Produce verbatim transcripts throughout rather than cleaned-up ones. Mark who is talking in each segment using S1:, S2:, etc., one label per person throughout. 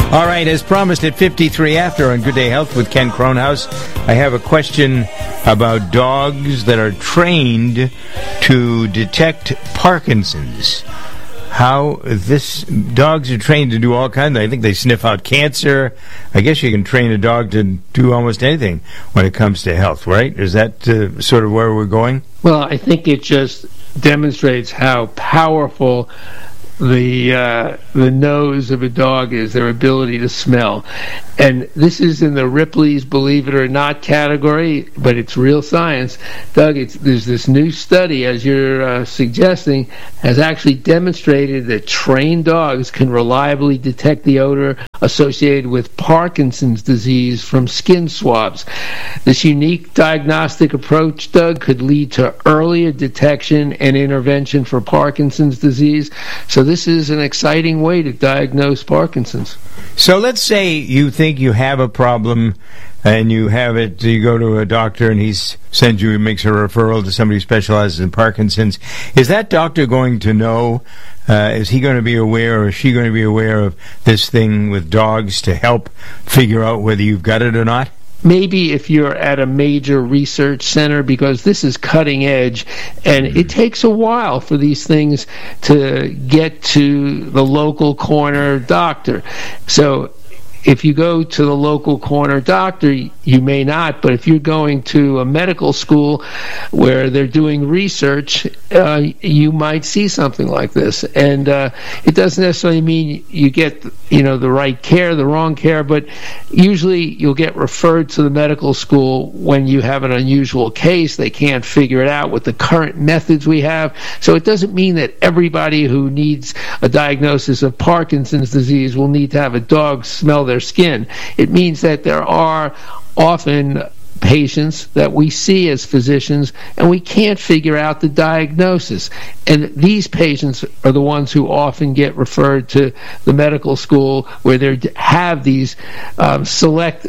S1: All right, as promised at fifty-three after on Good Day Health with Ken Kronhaus, I have a question about dogs that are trained to detect Parkinson's. How this dogs are trained to do all kinds of, I think they sniff out cancer. I guess you can train a dog to do almost anything when it comes to health, right? Is that uh, sort of where we're going?
S2: Well, I think it just demonstrates how powerful the uh, the nose of a dog is, their ability to smell. And this is in the Ripley's Believe It or Not category, but it's real science. Doug, it's, there's this new study, as you're uh, suggesting, has actually demonstrated that trained dogs can reliably detect the odor associated with Parkinson's disease from skin swabs. This unique diagnostic approach, Doug, could lead to earlier detection and intervention for Parkinson's disease. So this is an exciting way to diagnose Parkinson's.
S1: So let's say you think you have a problem and you have it, you go to a doctor and he sends you, makes a referral to somebody who specializes in Parkinson's. Is that doctor going to know, uh, is he going to be aware or is she going to be aware of this thing with dogs to help figure out whether you've got it or not?
S2: Maybe if you're at a major research center, because this is cutting edge, and it takes a while for these things to get to the local corner doctor. So if you go to the local corner doctor, you may not, but if you're going to a medical school where they're doing research, uh, you might see something like this. And uh, it doesn't necessarily mean you get, you know, the right care, the wrong care, but usually you'll get referred to the medical school when you have an unusual case. They can't figure it out with the current methods we have. So it doesn't mean that everybody who needs a diagnosis of Parkinson's disease will need to have a dog smell their skin. It means that there are often patients that we see as physicians and we can't figure out the diagnosis. And these patients are the ones who often get referred to the medical school where they have these um, select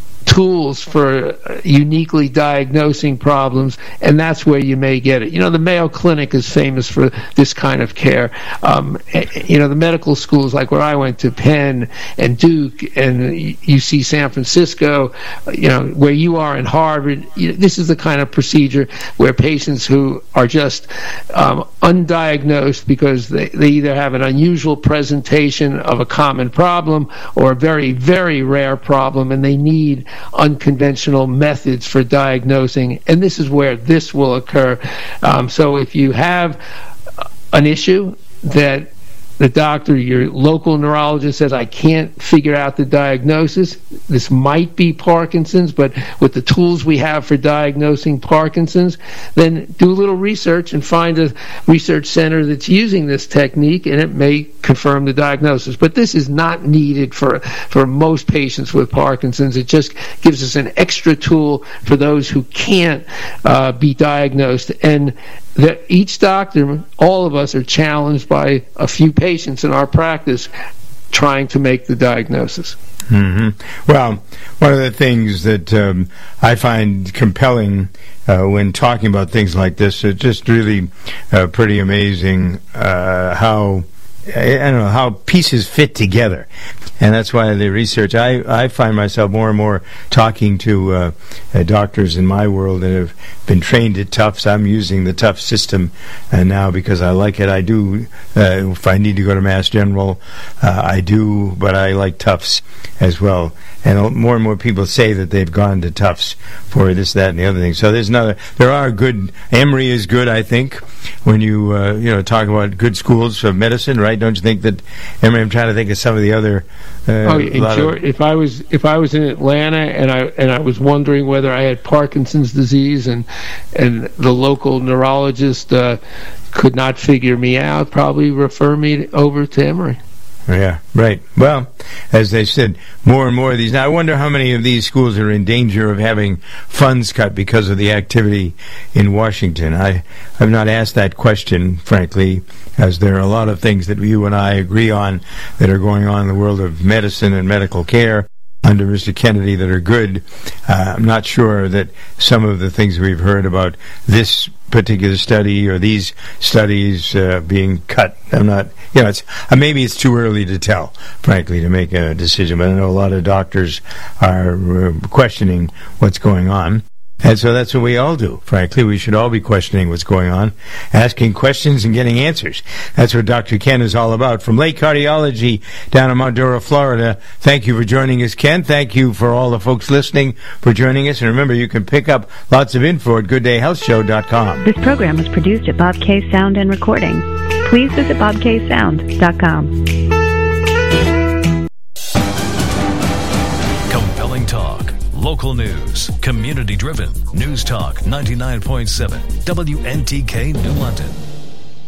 S2: tools for uniquely diagnosing problems, and that's where you may get it. You know, the Mayo Clinic is famous for this kind of care. Um, you know, the medical schools like where I went to, Penn and Duke and U C San Francisco, you know, where you are in Harvard, you know, this is the kind of procedure where patients who are just um, undiagnosed because they, they either have an unusual presentation of a common problem or a very, very rare problem, and they need unconventional methods for diagnosing, and this is where this will occur. Um, so if you have an issue that the doctor, your local neurologist says, I can't figure out the diagnosis, this might be Parkinson's, but with the tools we have for diagnosing Parkinson's, then do a little research and find a research center that's using this technique, and it may confirm the diagnosis. But this is not needed for, for most patients with Parkinson's. It just gives us an extra tool for those who can't uh, be diagnosed. And that each doctor, all of us, are challenged by a few patients in our practice trying to make the diagnosis.
S1: Mm-hmm. Well, one of the things that um, I find compelling uh, when talking about things like this, it's just really uh, pretty amazing uh, how, I don't know, how pieces fit together. And that's why the research, I, I find myself more and more talking to uh, uh, doctors in my world that have been trained at Tufts. I'm using the Tufts system uh, now because I like it. I do, uh, if I need to go to Mass General, uh, I do, but I like Tufts as well. And more and more people say that they've gone to Tufts for this, that, and the other thing. So there's another, there are good, Emory is good, I think, when you, uh, you know, talk about good schools of medicine, right? Don't you think that, Emory, I'm trying to think of some of the other Uh,
S2: oh, in George, if I was if I was in Atlanta and I and I was wondering whether I had Parkinson's disease and and the local neurologist uh, could not figure me out, probably refer me over to Emory.
S1: Yeah, right. Well, as they said, more and more of these. Now, I wonder how many of these schools are in danger of having funds cut because of the activity in Washington. I have not asked that question, frankly, as there are a lot of things that you and I agree on that are going on in the world of medicine and medical care under Mister Kennedy that are good. Uh, I'm not sure that some of the things we've heard about this particular study or these studies uh, being cut. I'm not, you know, it's uh, maybe it's too early to tell, frankly, to make a decision. But I know a lot of doctors are uh, questioning what's going on. And so that's what we all do, frankly. We should all be questioning what's going on, asking questions and getting answers. That's what Doctor Ken is all about. From Lake Cardiology down in Maduro, Florida, thank you for joining us, Ken. Thank you for all the folks listening for joining us. And remember, you can pick up lots of info at good day health show dot com.
S3: This program was produced at Bob K Sound and Recording. Please visit bob k sound dot com.
S4: Compelling talk. Local news, community-driven. News Talk ninety-nine point seven, W N T K New London.